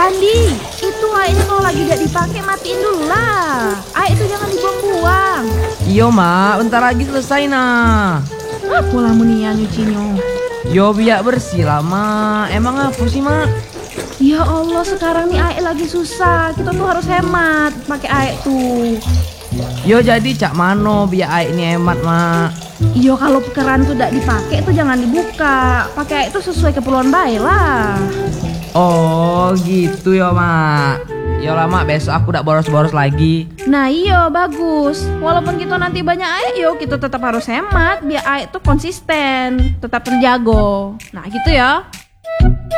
Andi, itu airnya kalau lagi gak dipakai matiin dulu lah. Air itu jangan dibuang-buang. Iyo mak, bentar lagi selesai nah. Apa lah munia nyucinya? Yo biar bersih lah mak. Emang apa sih mak? Ya Allah, sekarang nih air lagi susah. Kita tuh harus hemat pakai air tuh. Yo jadi cak mano biar air ini hemat mak. Iyo kalau keran tuh gak dipakai tuh jangan dibuka. Pakai air itu sesuai keperluan baik lah. Oh gitu ya mak. Yo lah mak, besok aku udah boros-boros lagi. Nah iyo bagus. Walaupun kita nanti banyak air, yo kita tetap harus hemat biar air tuh konsisten, tetap terjaga. Nah gitu ya.